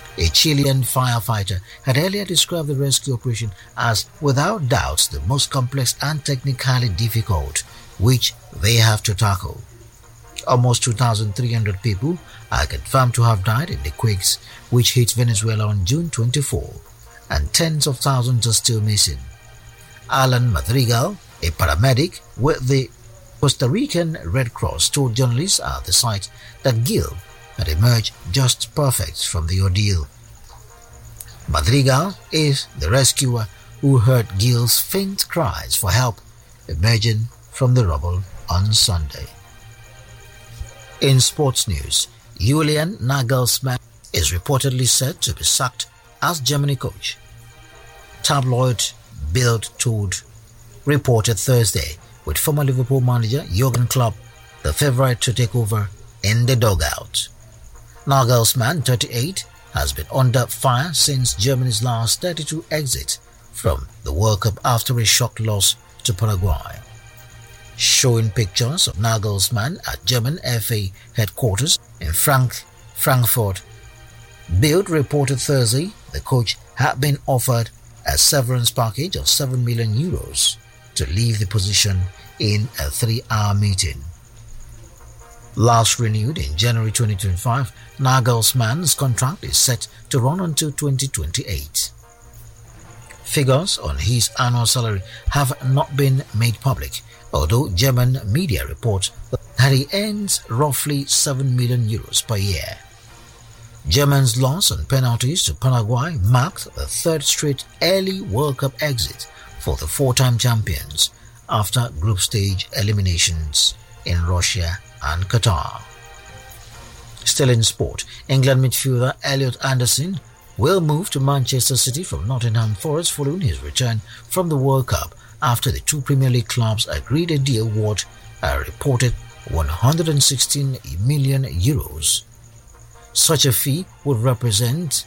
A Chilean firefighter had earlier described the rescue operation as without doubt the most complex and technically difficult which they have to tackle. Almost 2,300 people are confirmed to have died in the quakes which hit Venezuela on June 24, and tens of thousands are still missing. Alan Madrigal, a paramedic with the Costa Rican Red Cross, told journalists at the site that Gil had emerged just perfect from the ordeal. Madrigal is the rescuer who heard Gil's faint cries for help emerging from the rubble on Sunday. In sports news, Julian Nagelsmann is reportedly set to be sacked as Germany coach. Tabloid Bild reported Thursday, with former Liverpool manager Jurgen Klopp the favourite to take over in the dugout. Nagelsmann, 38, has been under fire since Germany's last 32 exit from the World Cup after a shock loss to Paraguay. Showing pictures of Nagelsmann at German FA headquarters in Frankfurt, Bild reported Thursday the coach had been offered a severance package of €7 million to leave the position in a 3-hour meeting. Last renewed in January 2025, Nagelsmann's contract is set to run until 2028. Figures on his annual salary have not been made public, although German media report that he earns roughly €7 million per year. Germany's loss on penalties to Paraguay marked the third straight early World Cup exit for the four-time champions after group stage eliminations in Russia and Qatar. Still in sport, England midfielder Elliot Anderson will move to Manchester City from Nottingham Forest following his return from the World Cup after the two Premier League clubs agreed a deal worth a reported €116 million. Such a fee would represent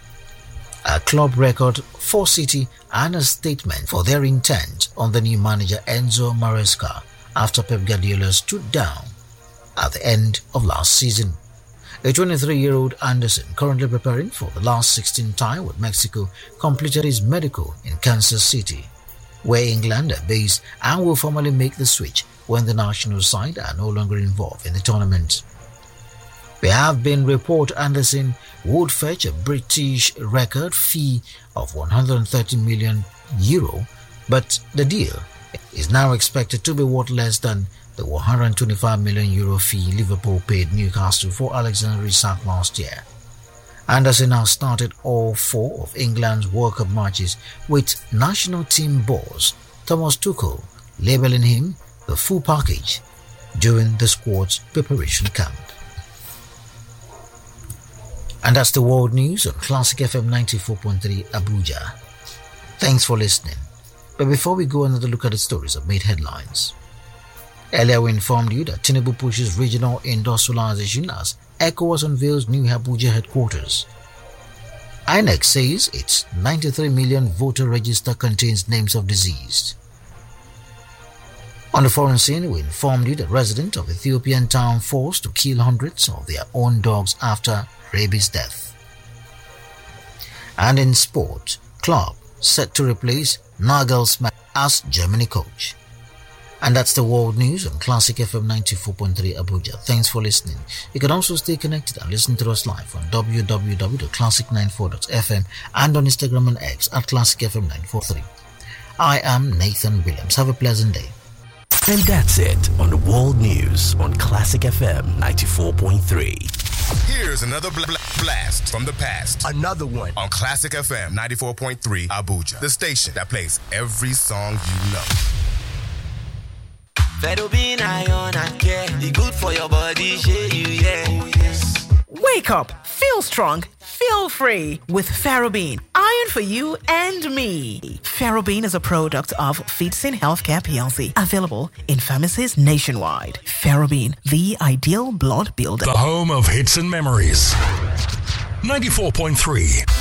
a club record for City and a statement for their intent on the new manager Enzo Maresca after Pep Guardiola stood down at the end of last season. A 23-year-old Anderson, currently preparing for the last 16 tie with Mexico, completed his medical in Kansas City, where England are based, and will formally make the switch when the national side are no longer involved in the tournament. There have been reports Anderson would fetch a British record fee of €130 million, but the deal is now expected to be worth less than the €125 million fee Liverpool paid Newcastle for Alexander Isak last year. Anderson has started all four of England's World Cup matches, with national team boss Thomas Tuchel labelling him the full package during the squad's preparation camp. And that's the world news on Classic FM 94.3 Abuja. Thanks for listening. But before we go, another look at the stories that made headlines. Earlier we informed you that Tinubu pushes regional industrialization as ECOWAS unveils new Abuja headquarters. INEC says its 93 million voter register contains names of deceased. On the foreign scene, we informed you that residents of Ethiopian town forced to kill hundreds of their own dogs after rabies death. And in sport, club set to replace Nagelsmann as Germany coach. And that's the world news on Classic FM 94.3 Abuja. Thanks for listening. You can also stay connected and listen to us live on www.classic94.fm and on Instagram and X at Classic FM 943. I am Nathan Williams. Have a pleasant day. And that's it on the world news on Classic FM 94.3. Here's another blast from the past. Another one on Classic FM 94.3 Abuja, the station that plays every song you know. Ferrobin iron and care, the good for your body, share you, yeah. Oh, yes. Wake up, feel strong, feel free with Ferrobin. Iron for you and me. Ferrobin is a product of Feetsin Healthcare PLC, available in pharmacies nationwide. Ferrobin, the ideal blood builder. The home of hits and memories. 94.3